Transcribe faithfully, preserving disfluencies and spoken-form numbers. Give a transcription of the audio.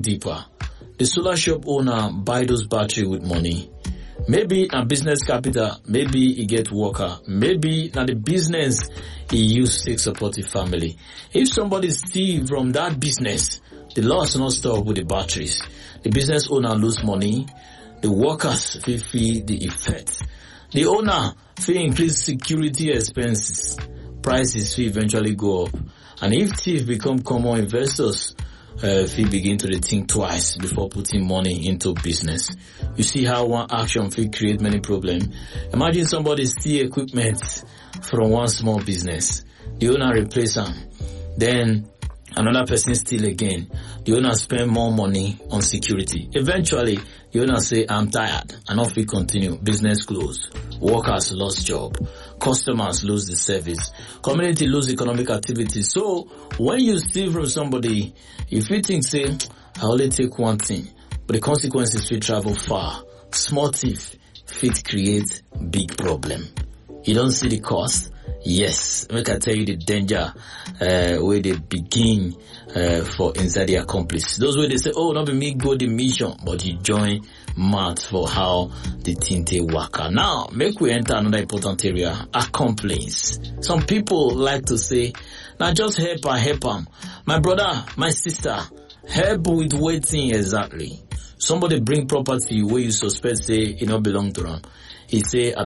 deeper. The solar shop owner buy those battery with money. Maybe a business capital, maybe he get worker, maybe na the business he use to support the family. If somebody steal from that business, the loss not stop with the batteries. The business owner lose money, the workers feel feel the effect. The owner feel increase security expenses, prices will eventually go up. And if thief become common, investors Uh, if you begin to think twice before putting money into business. You see how one action will create many problems. Imagine somebody steal equipment from one small business. The owner replace them. Then another person steal again. The owner spend more money on security. Eventually, the owner say, I'm tired. And off we continue. Business close. Workers lost job. Customers lose the service. Community lose economic activity. So, when you steal from somebody, if you think, say, I only take one thing, but the consequences will travel far. Small thief fit create big problem. You don't see the cost? Yes. Make I tell you the danger uh, where they begin uh, for inside the accomplice. Those where they say, oh, not be me go the mission, but you join math for how the thing they work. Now, make we enter another important area, accomplice. Some people like to say, now just help and help them. My brother, my sister, help with waiting exactly. Somebody bring property where you suspect say it not belong to them. He say, I